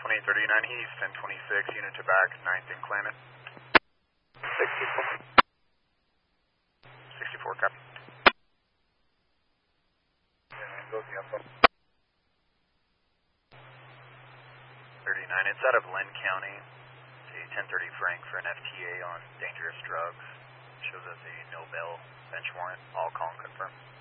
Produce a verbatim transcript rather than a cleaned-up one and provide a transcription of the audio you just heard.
twenty-eight thirty-nine East, ten twenty-six, unit to back, ninth and Klamath. sixty-four. sixty-four, copy. thirty-nine, it's out of Lynn County. It's a ten thirty Frank for an F T A on dangerous drugs. Shows us a no bail bench warrant. All call and confirm.